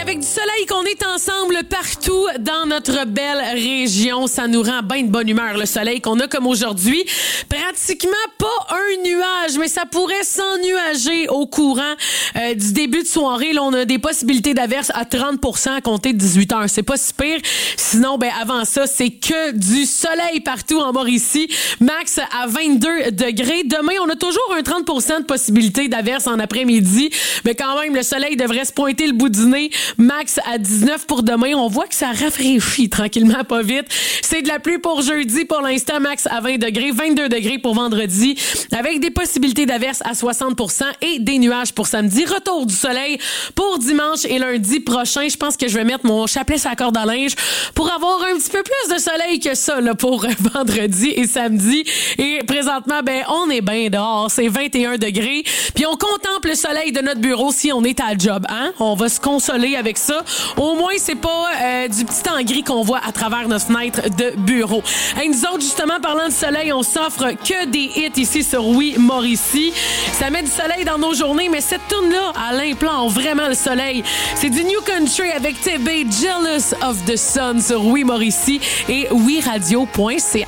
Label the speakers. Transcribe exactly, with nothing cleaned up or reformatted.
Speaker 1: avec du soleil qu'on est ensemble partout dans notre belle région. Ça nous rend bien de bonne humeur, le soleil qu'on a comme aujourd'hui. Pratiquement pas un nuage, mais ça pourrait s'ennuager au courant euh, du début de soirée. Là, on a des possibilités d'averses à trente pour cent à compter de dix-huit heures. C'est pas si pire. Sinon, ben avant ça, c'est que du soleil partout en Mauricie. Max à vingt-deux degrés. Demain, on a toujours un trente pour cent de possibilités d'averses en après-midi. Mais quand même, le soleil devrait se pointer le bout du nez. Max à dix-neuf pour demain. On voit que ça rafraîchit tranquillement, pas vite. C'est de la pluie pour jeudi. Pour l'instant, max à vingt degrés. vingt-deux degrés pour vendredi. Avec des possibilités d'averses à soixante pour cent et des nuages pour samedi. Retour du soleil pour dimanche et lundi prochain. Je pense que je vais mettre mon chapelet sur la corde à linge pour avoir un petit peu plus de soleil que ça là, pour vendredi et samedi. Et présentement, ben on est bien dehors. C'est vingt et un degrés. Puis on contemple le soleil de notre bureau si on est à la job. Hein? On va se consoler avec ça. Au moins, c'est pas euh, du petit temps gris qu'on voit à travers notre fenêtre de bureau. Hey, nous autres, justement, parlant de soleil, on s'offre que des hits ici sur Oui Mauricie. Ça met du soleil dans nos journées, mais cette tourne-là, à l'implante vraiment le soleil. C'est du New Country avec T B, Jealous of the Sun sur Oui Mauricie et oui radio point c a.